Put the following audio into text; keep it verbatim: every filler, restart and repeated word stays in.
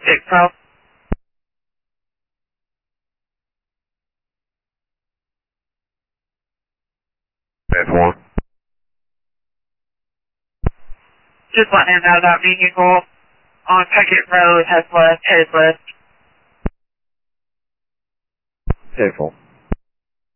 Six twelve. That's one. Just letting him know that vehicle on Peckett Road has left, headed west. Careful.